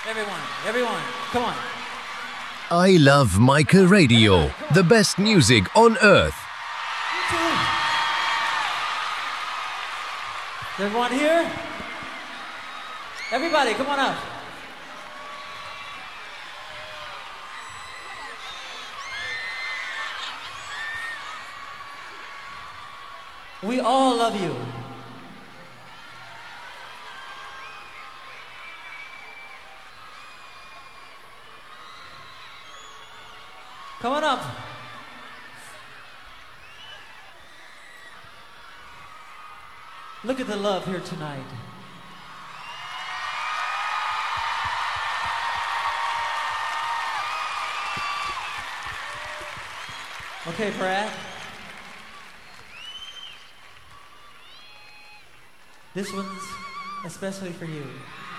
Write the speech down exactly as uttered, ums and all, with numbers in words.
Everyone, everyone, come on. I love Micah Radio, the best music on earth. Is everyone here? Everybody, come on up. We all love you. Come on up. Look at the love here tonight. Okay, Brad. This one's especially for you.